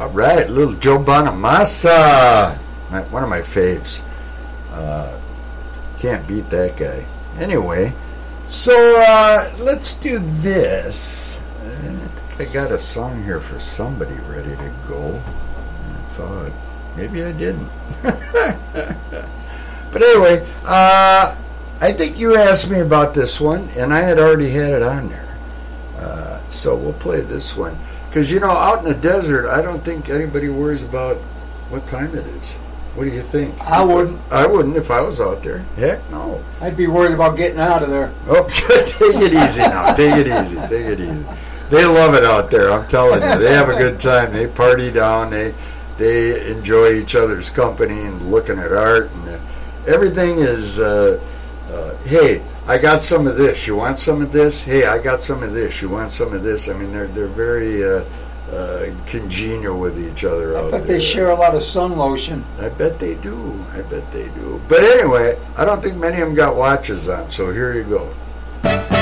All right, little Joe Bonamassa. One of my faves. Can't beat that guy. Anyway, so let's do this. I think I got a song here for somebody ready to go. I thought maybe I didn't. But anyway, I think you asked me about this one, and I had already had it on there. So we'll play this one. Because, out in the desert, I don't think anybody worries about what time it is. What do you think? I wouldn't. I wouldn't if I was out there. Heck no. I'd be worried about getting out of there. Oh, take it easy now. Take it easy. Take it easy. They love it out there, I'm telling you. They have a good time. They party down. They enjoy each other's company and looking at art. And everything is, hey, I got some of this. You want some of this? Hey, I got some of this. You want some of this? I mean, they're very congenial with each other out there. I bet they share a lot of sun lotion. I bet they do. I bet they do. But anyway, I don't think many of them got watches on, so here you go.